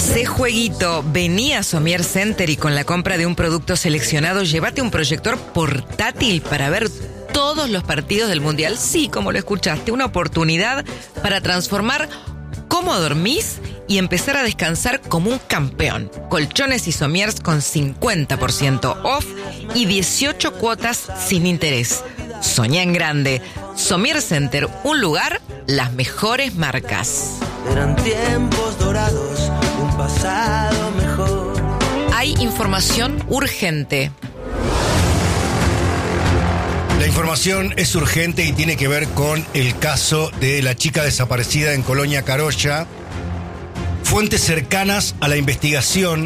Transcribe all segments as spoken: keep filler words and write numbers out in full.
Hacé jueguito, vení a Somier Center y con la compra de un producto seleccionado, llévate un proyector portátil para ver todos los partidos del Mundial. Sí, como lo escuchaste, una oportunidad para transformar cómo dormís y empezar a descansar como un campeón. Colchones y somiers con cincuenta por ciento off y dieciocho cuotas sin interés. Soñá en grande. Somier Center, un lugar, las mejores marcas. Eran tiempos dorados, un pasado mejor. Hay información urgente. La información es urgente y tiene que ver con el caso de la chica desaparecida en Colonia Carolla. Fuentes cercanas a la investigación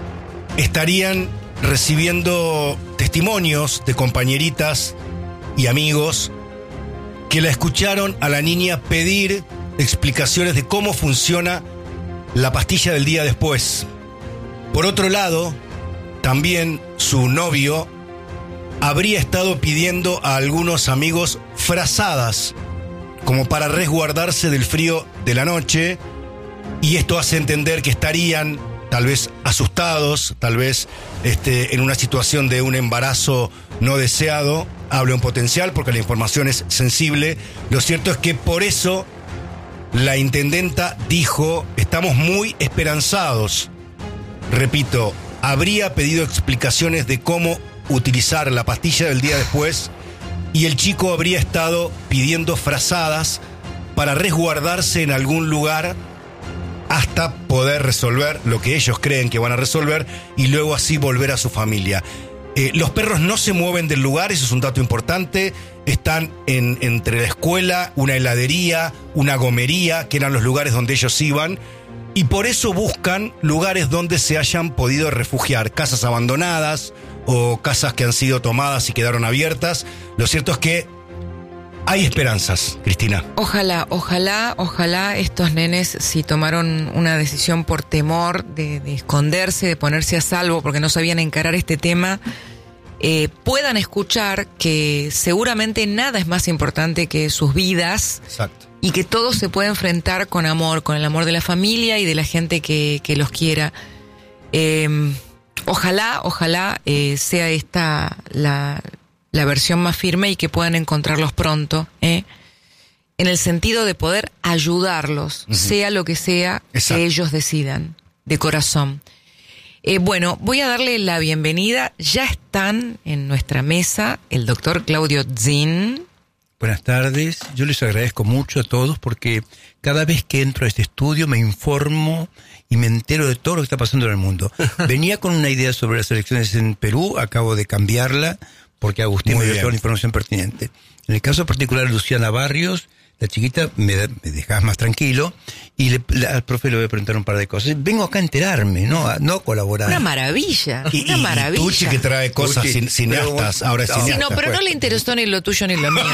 estarían recibiendo testimonios de compañeritas y amigos que la escucharon a la niña pedir explicaciones de cómo funciona la pastilla del día después. Por otro lado, también su novio habría estado pidiendo a algunos amigos frazadas como para resguardarse del frío de la noche, y esto hace entender que estarían tal vez asustados, tal vez este, en una situación de un embarazo no deseado. Hablo en potencial porque la información es sensible. Lo cierto es que por eso la intendenta dijo: estamos muy esperanzados. Repito, habría pedido explicaciones de cómo utilizar la pastilla del día después, y el chico habría estado pidiendo frazadas para resguardarse en algún lugar hasta poder resolver lo que ellos creen que van a resolver y luego así volver a su familia. Eh, los perros no se mueven del lugar, eso es un dato importante. Están en, entre la escuela, una heladería, una gomería, que eran los lugares donde ellos iban, y por eso buscan lugares donde se hayan podido refugiar, casas abandonadas o casas que han sido tomadas y quedaron abiertas. Lo cierto es que hay esperanzas, Cristina. Ojalá, ojalá, ojalá estos nenes, si tomaron una decisión por temor de, de esconderse, de ponerse a salvo porque no sabían encarar este tema, eh, puedan escuchar que seguramente nada es más importante que sus vidas. Exacto. Y que todo se puede enfrentar con amor, con el amor de la familia y de la gente que, que los quiera. Eh, ojalá, ojalá eh, sea esta la... la versión más firme y que puedan encontrarlos pronto, ¿eh? En el sentido de poder ayudarlos, uh-huh. sea lo que sea. Exacto. Que ellos decidan, de corazón. Eh, bueno, voy a darle la bienvenida. Ya están en nuestra mesa el doctor Claudio Zin. Buenas tardes, yo les agradezco mucho a todos porque cada vez que entro a este estudio me informo y me entero de todo lo que está pasando en el mundo. Venía con una idea sobre las elecciones en Perú, acabo de cambiarla, porque Agustín Muy me dio toda la información pertinente. En el caso particular de Luciana Barrios, la chiquita, me, me dejas más tranquilo, y le, le, al profe le voy a preguntar un par de cosas. Vengo acá a enterarme, no a no colaborar. Una maravilla, y, una y, maravilla. Y Tucci, que trae cosas Tucci, cineastas, pero, ahora es cineasta. Sí, no, pero pues. No le interesó ni lo tuyo ni lo mío.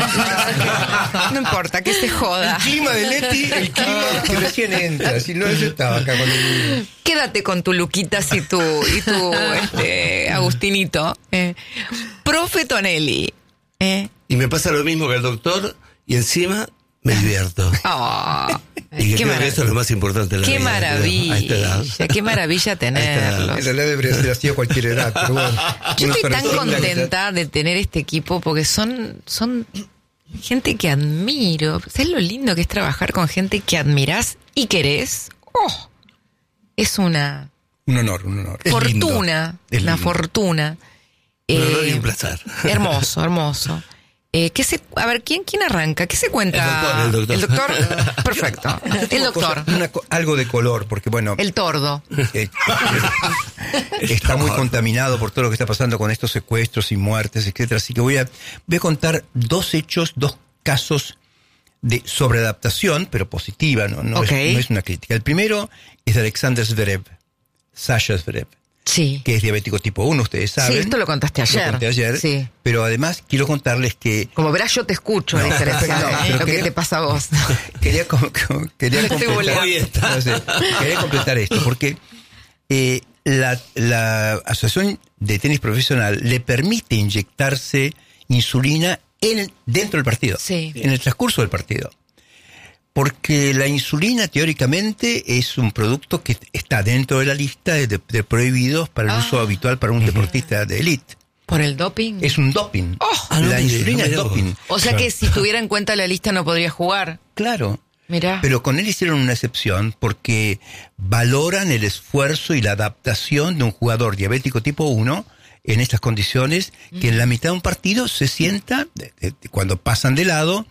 No importa, que se joda. El clima de Leti, el clima que recién entra, si no yo estaba acá con el... Quédate con tu Luquitas y tu, y tu este, Agustinito. Eh. Profe Tonelli. Eh. Y me pasa lo mismo que el doctor, y encima me divierto. Oh, y que creo que eso es lo más importante de la qué vida. Maravilla, a esta edad. Qué maravilla tenerlos. En realidad debería ser así a cualquier edad, pero bueno. Yo estoy tan contenta de tener este equipo porque son, son gente que admiro. ¿Sabes lo lindo que es trabajar con gente que admirás y querés? Oh, es una... Un honor, un honor. Fortuna, es una fortuna. Un honor eh, y un placer. Hermoso, hermoso. Eh, ¿qué se, a ver, ¿quién, ¿quién arranca? ¿Qué se cuenta? El doctor. El doctor. El doctor. Perfecto. El doctor. Cosa, una, algo de color, porque bueno... El tordo. Eh, está muy contaminado por todo lo que está pasando con estos secuestros y muertes, etcétera. Así que voy a, voy a contar dos hechos, dos casos de sobreadaptación, pero positiva, no, no, okay. es, no es una crítica. El primero es de Alexander Zverev, Sasha Zverev. Sí. Que es diabético tipo uno, ustedes saben. Sí, esto lo contaste ayer. Lo conté ayer. Sí. Pero además quiero contarles que... Como verás, yo te escucho, no, a diferencia de no, lo quería, que te pasa a vos. Quería, com, com, quería, completar, no sé, quería completar esto, porque eh, la, la Asociación de Tenis Profesional le permite inyectarse insulina en, dentro del partido, sí. en el transcurso del partido. Porque la insulina teóricamente es un producto que está dentro de la lista de, de prohibidos para el Ah. uso habitual para un deportista de élite. ¿Por el doping? Es un doping. Oh. Ah, no la me digas, insulina no me es digas. doping. O sea que si tuviera en cuenta la lista no podría jugar. Claro. Mirá. Pero con él hicieron una excepción porque valoran el esfuerzo y la adaptación de un jugador diabético tipo uno en estas condiciones, que en la mitad de un partido se sienta, de- de- de- cuando pasan de lado,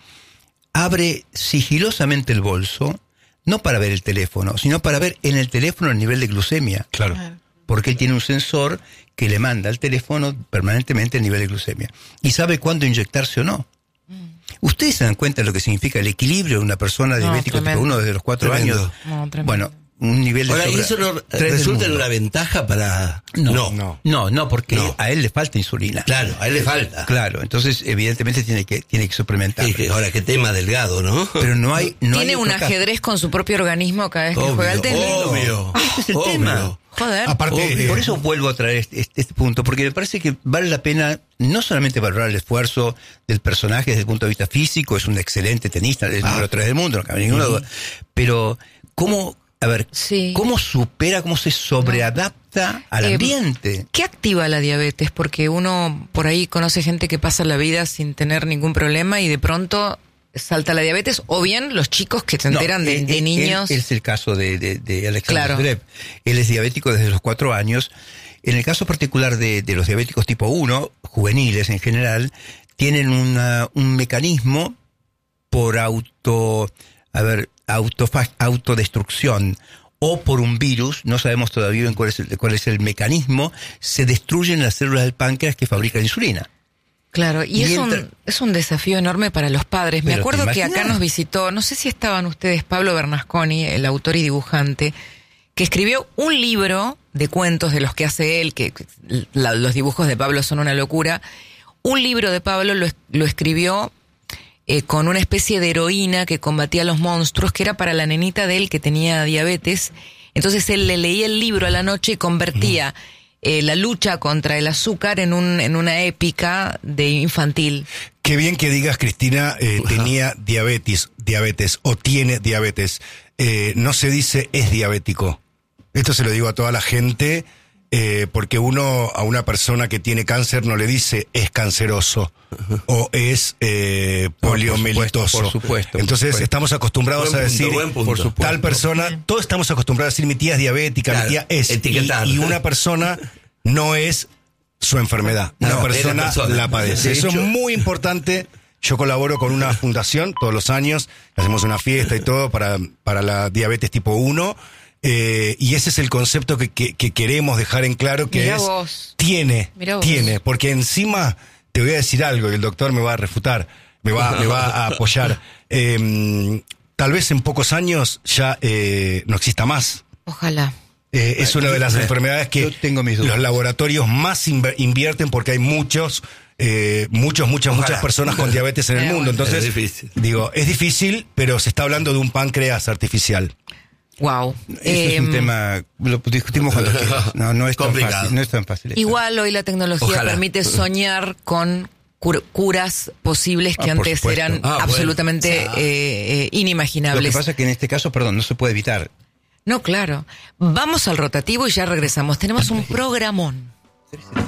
abre sigilosamente el bolso, no para ver el teléfono, sino para ver en el teléfono el nivel de glucemia. Claro. Porque él tiene un sensor que le manda al teléfono permanentemente el nivel de glucemia. Y sabe cuándo inyectarse o no. ¿Ustedes se dan cuenta de lo que significa el equilibrio de una persona No, diabética tipo tremendo. uno desde los cuatro Tremendo. años? No, tremendo. Bueno, un nivel de Ahora, ¿y sobra- eso no tres del resulta en mundo. una ventaja para...? No, no. no, no, porque No. a él le falta insulina. Claro, a él le falta. Claro, entonces evidentemente tiene que tiene que suplementar. Sí, que ahora, qué tema delgado, ¿no? Pero no hay no Tiene hay un otro caso. ajedrez con su propio organismo cada vez que Obvio, juega al tenis. obvio. Este es el obvio. tema. Joder. Aparte, Obvio. eh, Por eso vuelvo a traer este, este- este punto, porque me parece que vale la pena no solamente valorar el esfuerzo del personaje desde el punto de vista físico, es un excelente tenista, es el Ah. número tres del mundo, no cabe ninguna duda, pero cómo, a ver, Sí. cómo supera, cómo se sobreadapta al Eh, ambiente. ¿Qué activa la diabetes? Porque uno por ahí conoce gente que pasa la vida sin tener ningún problema y de pronto salta la diabetes, o bien los chicos que se No, enteran de, eh, de eh, niños. él- es el caso de, de, de Alexander Claro. Zverev. Él es diabético desde los cuatro años. En el caso particular de, de los diabéticos tipo uno, juveniles en general, tienen una, un mecanismo por auto, a ver, autofa- autodestrucción o por un virus, no sabemos todavía bien cuál es, el, cuál es el mecanismo, se destruyen las células del páncreas que fabrican insulina. Claro, y es Mientras- un, es un desafío enorme para los padres. Me Pero acuerdo ¿te que acá imaginas? nos visitó, no sé si estaban ustedes, Pablo Bernasconi, el autor y dibujante, que escribió un libro de cuentos de los que hace él, que la- los dibujos de Pablo son una locura. Un libro de Pablo lo, es- lo escribió eh, con una especie de heroína que combatía a los monstruos, que era para la nenita de él que tenía diabetes. Entonces él le leía el libro a la noche y convertía eh, la lucha contra el azúcar en un en una épica de infantil. qué bien que digas, Cristina, eh, tenía diabetes, diabetes o tiene diabetes. Eh, no se dice es diabético. Esto se lo digo a toda la gente, eh, porque uno a una persona que tiene cáncer no le dice es canceroso o es eh, por poliomelitoso. supuesto, por supuesto, por Entonces supuesto. estamos acostumbrados Buen a punto, decir buen punto. por supuesto, tal Punto. persona, todos estamos acostumbrados a decir mi tía es diabética, Claro, mi tía es. Y, etiquetar. y una persona no es su enfermedad, una No, es la persona, persona. la padece. De Eso hecho- es muy importante. Yo colaboro con una fundación todos los años, hacemos una fiesta y todo para, para la diabetes tipo uno, eh, y ese es el concepto que, que, que queremos dejar en claro, que Mirá es, vos. tiene, Mirá vos. tiene, porque encima te voy a decir algo y el doctor me va a refutar, me va, me va a apoyar. Eh, tal vez en pocos años ya eh, no exista más. Ojalá. Eh, es una de las enfermedades que Yo tengo mis dudas. los laboratorios más inver- invierten porque hay muchos, eh, muchos, muchas, Ojalá. muchas personas con diabetes en el Eh, mundo. bueno. Entonces, Es difícil. digo, es difícil, pero se está hablando de un páncreas artificial. Wow. Eso es un tema, lo discutimos cuando quieras. No, no es tan Complicado. fácil, no es tan fácil. esto. Igual hoy la tecnología Ojalá. permite soñar con cur- curas posibles que Ah, por antes supuesto. eran Ah, bueno. absolutamente Ah. eh, eh, Lo que inimaginables. pasa es que en este caso, perdón, no se puede evitar. No, claro. Vamos al rotativo y ya regresamos. Tenemos un programón.